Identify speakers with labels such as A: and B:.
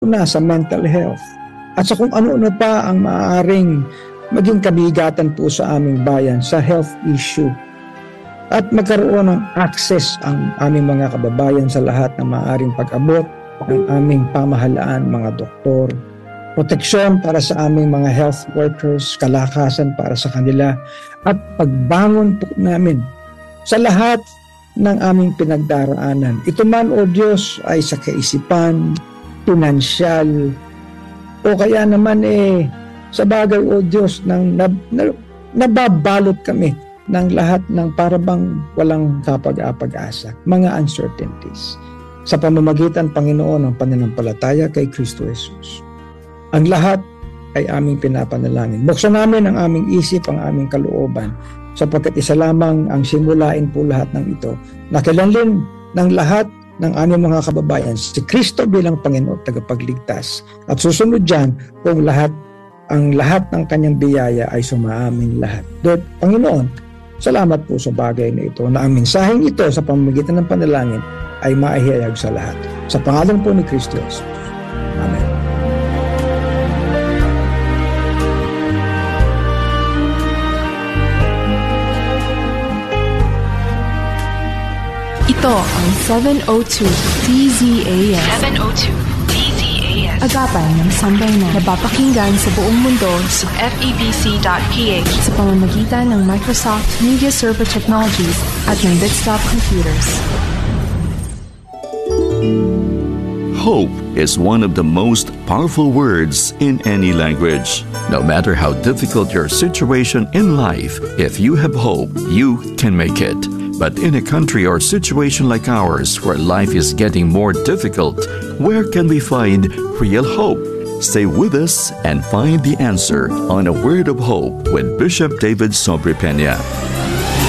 A: na sa mental health at sa kung ano-ano pa ang maaaring maging kabigatan po sa aming bayan sa health issue. At magkaroon ng access ang aming mga kababayan sa lahat ng maaaring pag-abot ng aming pamahalaan, mga doktor, proteksyon para sa aming mga health workers, kalakasan para sa kanila, at pagbangon po namin sa lahat ng aming pinagdaraanan. Ito man, O Diyos, ay sa kaisipan, pinansyal, o kaya naman sa bagay, O Diyos, nang nababalot kami ng lahat ng parabang walang kapag-apag-asa, mga uncertainties, sa pamamagitan, Panginoon, ng pananampalataya kay Kristo Jesus. Ang lahat ay aming pinapanalangin. Buksan namin ang aming isip, ang aming kalooban, sapagkat isa lamang ang simulain po lahat ng ito, na kilanlin ng lahat ng aming mga kababayan si Kristo bilang Panginoon at tagapagligtas. At susunod dyan, kung ang lahat ng kanyang biyaya ay sumaaming lahat. Lord, Panginoon, salamat po sa bagay na ito, na ang mensaheng ito sa pamamagitan ng panalangin ay maihayag sa lahat. Sa pangalan po ni Kristo Jesus. Amen.
B: Ito ang 702 DZAS.
C: 702 DZAS.
B: Agapay ng sambayanan. Napapakinggan sa buong mundo
C: sa FEBC.ph
B: sa pamamagitan ng Microsoft Media Server Technologies at ng Bitstop Computers.
D: Hope is one of the most powerful words in any language. No matter how difficult your situation in life, if you have hope, you can make it. But in a country or situation like ours where life is getting more difficult, where can we find real hope? Stay with us and find the answer on A Word of Hope with Bishop David Sobrepena.